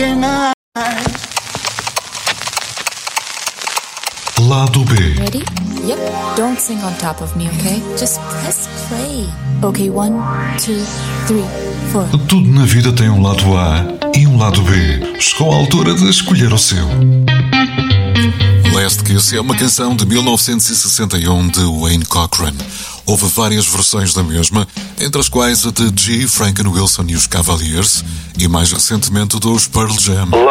Lado B. Ready? Yep. Don't sing on top of me, okay? Just press play. Okay, 1, 2, 3, 4. Tudo na vida tem um lado A e um lado B. Chegou a altura de escolher o seu. Last Kiss é uma canção de 1961 de Wayne Cochran. Houve várias versões da mesma, entre as quais a de G. Franken Wilson e os Cavaliers, e mais recentemente dos Pearl Jam.